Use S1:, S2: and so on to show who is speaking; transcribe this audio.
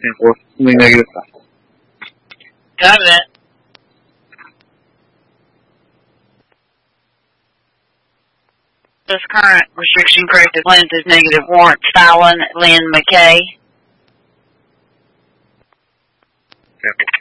S1: 10-4. Something negative 5.
S2: Got it. This current restriction corrected lens is negative warrant Fallon Lynn McKay.
S1: Okay.